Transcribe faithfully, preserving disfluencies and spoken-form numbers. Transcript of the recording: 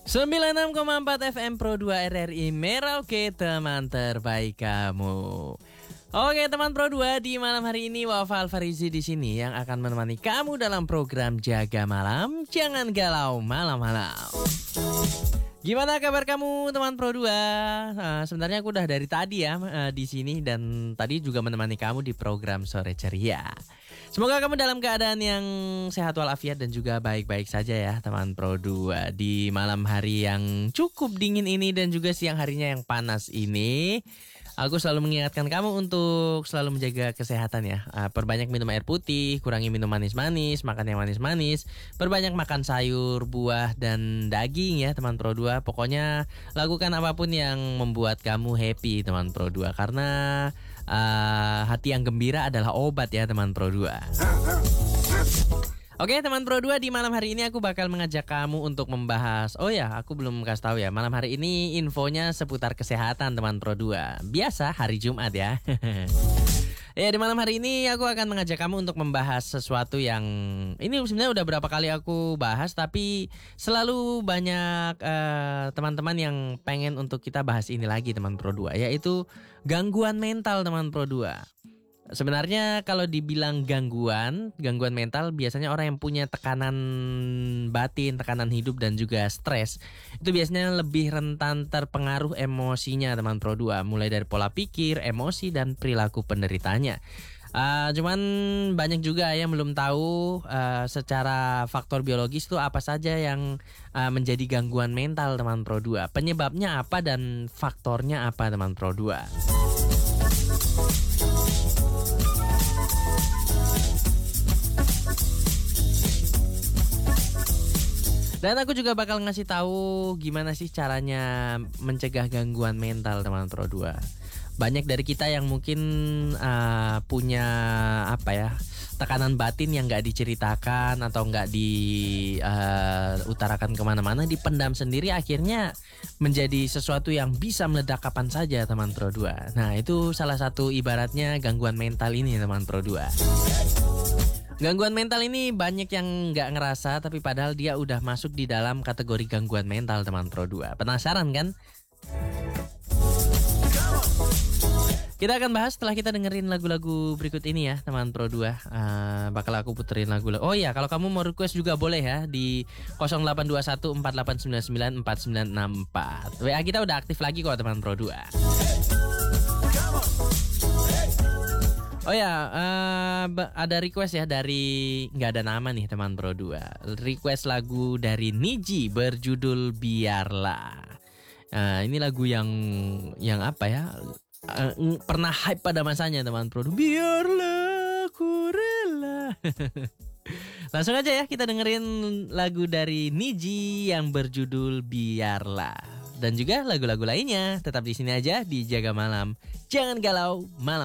sembilan puluh enam koma empat F M Pro dua R R I Merauke, teman terbaik kamu. Oke teman Pro dua, di malam hari ini Wafa Alfarizi di sini yang akan menemani kamu dalam program Jaga Malam. Jangan galau malam-malam. Gimana kabar kamu teman Pro dua? Nah, sebenarnya aku udah dari tadi ya uh, di sini dan tadi juga menemani kamu di program Sore Ceria. Semoga kamu dalam keadaan yang sehat walafiat dan juga baik-baik saja ya teman Pro dua. Di malam hari yang cukup dingin ini dan juga siang harinya yang panas ini, aku selalu mengingatkan kamu untuk selalu menjaga kesehatan ya. Uh, perbanyak minum air putih, kurangi minum manis-manis, makan yang manis-manis, perbanyak makan sayur, buah, dan daging ya teman Pro dua. Pokoknya lakukan apapun yang membuat kamu happy teman Pro dua. Karena uh, hati yang gembira adalah obat ya teman Pro dua. Oke teman Pro dua, di malam hari ini aku bakal mengajak kamu untuk membahas. Oh ya, aku belum kasih tahu ya. Malam hari ini infonya seputar kesehatan teman Pro dua. Biasa hari Jumat ya. Ya, di malam hari ini aku akan mengajak kamu untuk membahas sesuatu yang ini sebenarnya udah berapa kali aku bahas, tapi selalu banyak uh, teman-teman yang pengen untuk kita bahas ini lagi teman Pro dua, yaitu gangguan mental teman Pro dua. Sebenarnya kalau dibilang gangguan, gangguan mental biasanya orang yang punya tekanan batin, tekanan hidup dan juga stres. Itu biasanya lebih rentan terpengaruh emosinya teman Pro dua, mulai dari pola pikir, emosi dan perilaku penderitanya. Uh, cuman banyak juga yang belum tahu uh, secara faktor biologis itu apa saja yang uh, menjadi gangguan mental teman Pro dua. Penyebabnya apa dan faktornya apa teman Pro dua. Dan aku juga bakal ngasih tahu gimana sih caranya mencegah gangguan mental teman Pro dua. Banyak dari kita yang mungkin uh, punya apa ya, tekanan batin yang gak diceritakan atau gak diutarakan uh, kemana-mana, dipendam sendiri, akhirnya menjadi sesuatu yang bisa meledak kapan saja teman Pro dua. Nah itu salah satu ibaratnya gangguan mental ini teman Pro dua. Gangguan mental ini banyak yang gak ngerasa, tapi padahal dia udah masuk di dalam kategori gangguan mental teman Pro dua. Penasaran kan? Kita akan bahas setelah kita dengerin lagu-lagu berikut ini ya teman Pro dua. uh, Bakal aku puterin lagu. Oh iya, kalau kamu mau request juga boleh ya di nol delapan dua satu empat delapan sembilan sembilan empat sembilan enam empat. W A kita udah aktif lagi kok teman Pro dua. Oh ya, uh, ada request ya dari nggak ada nama nih teman Pro dua. Request lagu dari Niji berjudul Biarlah. Uh, ini lagu yang yang apa ya? Uh, pernah hype pada masanya teman Pro dua. Biarlah ku rela. Langsung aja ya kita dengerin lagu dari Niji yang berjudul Biarlah. Dan juga lagu-lagu lainnya tetap di sini aja di Jaga Malam. Jangan galau malam.